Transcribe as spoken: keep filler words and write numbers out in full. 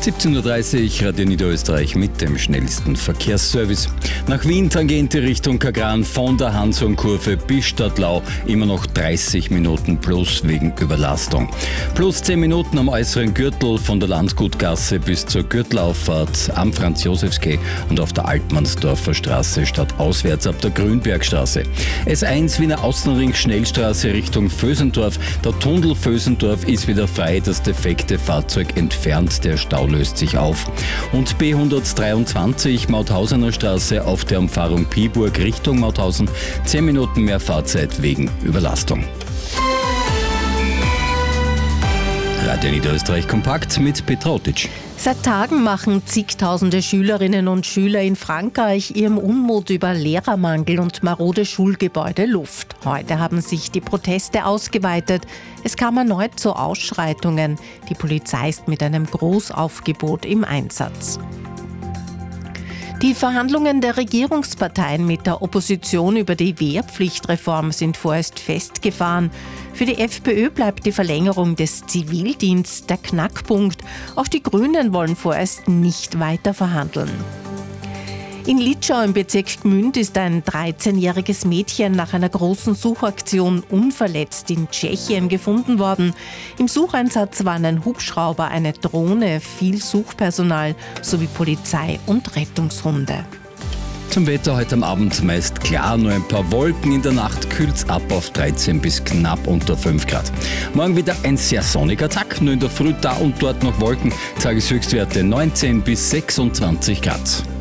siebzehn Uhr dreißig, Radio Niederösterreich mit dem schnellsten Verkehrsservice. Nach Wien Tangente Richtung Kagran von der Hanson-Kurve bis Stadtlau immer noch dreißig Minuten plus wegen Überlastung. Plus zehn Minuten am äußeren Gürtel von der Landgutgasse bis zur Gürtelauffahrt am Franz-Josefs-Quai und auf der Altmannsdorfer Straße statt auswärts ab der Grünbergstraße. S eins Wiener Außenring Schnellstraße Richtung Vösendorf. Der Tunnel Vösendorf ist wieder frei, das defekte Fahrzeug entfernt, der Stau löst sich auf. Und B hundertdreiundzwanzig Mauthausener Straße auf der Umfahrung Piburg Richtung Mauthausen. zehn Minuten mehr Fahrzeit wegen Überlastung. Radio Niederösterreich kompakt mit Petra Otic. Seit Tagen machen zigtausende Schülerinnen und Schüler in Frankreich ihrem Unmut über Lehrermangel und marode Schulgebäude Luft. Heute haben sich die Proteste ausgeweitet. Es kam erneut zu Ausschreitungen. Die Polizei ist mit einem Großaufgebot im Einsatz. Die Verhandlungen der Regierungsparteien mit der Opposition über die Wehrpflichtreform sind vorerst festgefahren. Für die FPÖ bleibt die Verlängerung des Zivildienstes der Knackpunkt. Auch die Grünen wollen vorerst nicht weiter verhandeln. In Litschau im Bezirk Gmünd ist ein dreizehnjähriges Mädchen nach einer großen Suchaktion unverletzt in Tschechien gefunden worden. Im Sucheinsatz waren ein Hubschrauber, eine Drohne, viel Suchpersonal sowie Polizei und Rettungshunde. Zum Wetter heute am Abend meist klar, nur ein paar Wolken. In der Nacht kühlt's ab auf dreizehn bis knapp unter fünf Grad. Morgen wieder ein sehr sonniger Tag, nur in der Früh da und dort noch Wolken. Tageshöchstwerte neunzehn bis sechsundzwanzig Grad.